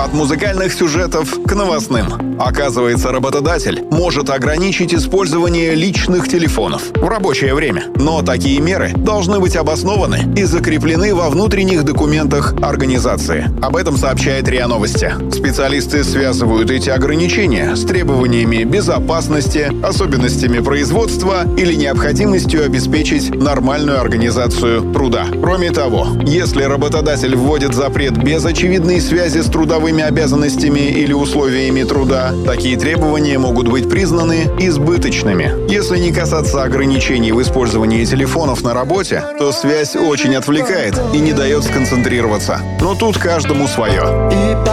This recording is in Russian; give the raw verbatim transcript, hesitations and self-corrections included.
От музыкальных сюжетов к новостным. Оказывается, работодатель может ограничить использование личных телефонов в рабочее время. Но такие меры должны быть обоснованы и закреплены во внутренних документах организации. Об этом сообщает РИА Новости. Специалисты связывают эти ограничения с требованиями безопасности, особенностями производства или необходимостью обеспечить нормальную организацию труда. Кроме того, если работодатель вводит запрет без очевидной связи с трудовыми обязанностями или условиями труда, такие требования могут быть признаны избыточными. Если не касаться ограничений в использовании телефонов на работе, то связь очень отвлекает и не дает сконцентрироваться. Но тут каждому свое.